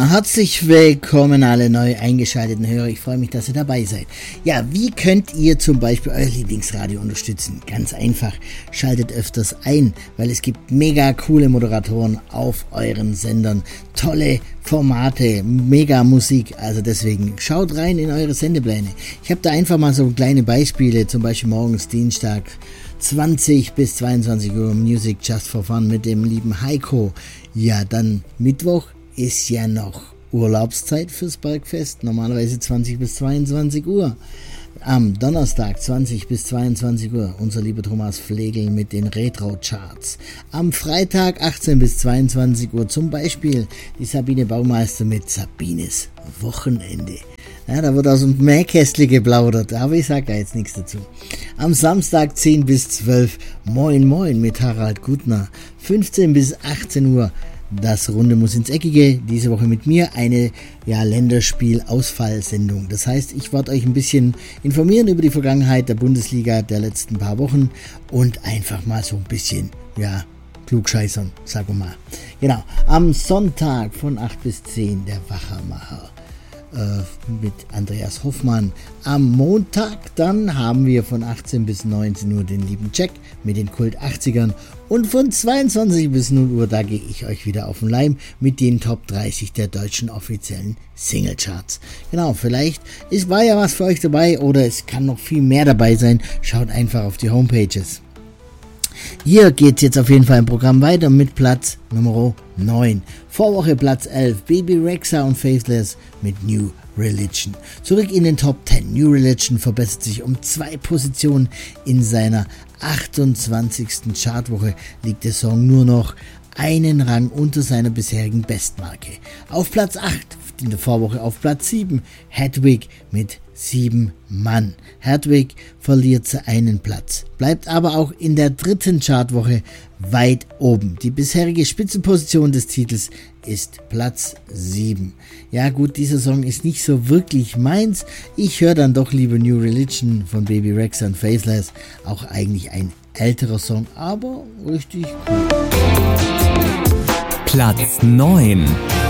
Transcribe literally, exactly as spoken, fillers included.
Herzlich willkommen alle neu eingeschalteten Hörer. Ich freue mich, dass ihr dabei seid. Ja, wie könnt ihr zum Beispiel euer Lieblingsradio unterstützen? Ganz einfach, schaltet öfters ein, weil es gibt mega coole Moderatoren auf euren Sendern. Tolle Formate, mega Musik, also deswegen schaut rein in eure Sendepläne. Ich habe da einfach mal so kleine Beispiele, zum Beispiel morgens Dienstag zwanzig bis zweiundzwanzig Uhr Music Just for Fun mit dem lieben Heiko. Ja, dann Mittwoch ist ja noch Urlaubszeit fürs Bergfest, normalerweise zwanzig bis zweiundzwanzig Uhr. Am Donnerstag zwanzig bis zweiundzwanzig Uhr unser lieber Thomas Flegel mit den Retro-Charts. Am Freitag achtzehn bis zweiundzwanzig Uhr zum Beispiel die Sabine Baumeister mit Sabines Wochenende. Ja, da wird aus dem Nähkästchen geplaudert, aber ich sage da jetzt nichts dazu. Am Samstag zehn bis zwölf Moin Moin mit Harald Gutner. fünfzehn bis achtzehn Uhr das Runde muss ins Eckige, diese Woche mit mir eine ja, Länderspiel-Ausfallsendung. Das heißt, ich werde euch ein bisschen informieren über die Vergangenheit der Bundesliga der letzten paar Wochen und einfach mal so ein bisschen, ja, klugscheißern, sagen wir mal. Genau, am Sonntag von acht bis zehn der Wachermacher äh, mit Andreas Hoffmann. Am Montag dann haben wir von achtzehn bis neunzehn Uhr den lieben Jack mit den Kult achtzigern. Und von zweiundzwanzig bis null Uhr, da gehe ich euch wieder auf den Leim mit den Top dreißig der deutschen offiziellen Singlecharts. Genau, vielleicht ist, war ja was für euch dabei oder es kann noch viel mehr dabei sein. Schaut einfach auf die Homepages. Hier geht's jetzt auf jeden Fall im Programm weiter mit Platz Nummer neun. Vorwoche Platz elf, Baby Rexha und Faithless mit New Religion. Zurück in den Top zehn. New Religion verbessert sich um zwei Positionen. In seiner achtundzwanzigsten Chartwoche liegt der Song nur noch einen Rang unter seiner bisherigen Bestmarke. Auf Platz acht, in der Vorwoche auf Platz sieben, Hedwig mit sieben Mann. Hedwig verliert einen Platz, bleibt aber auch in der dritten Chartwoche weit oben. Die bisherige Spitzenposition des Titels ist Platz sieben. Ja gut, dieser Song ist nicht so wirklich meins. Ich höre dann doch lieber New Religion von Baby Rexha und Faithless. Auch eigentlich ein älterer Song, aber richtig cool. Platz neun.